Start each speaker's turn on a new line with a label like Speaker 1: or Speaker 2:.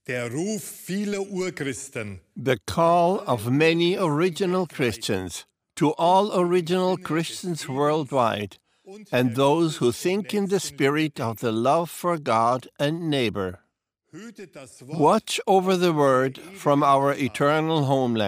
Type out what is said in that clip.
Speaker 1: Der Ruf vieler Urchristen.
Speaker 2: The call of many original Christians to all original Christians worldwide, and those who think in the spirit of the love for God and neighbor.
Speaker 1: Hütet das Wort
Speaker 2: Watch over the word from our eternal homeland.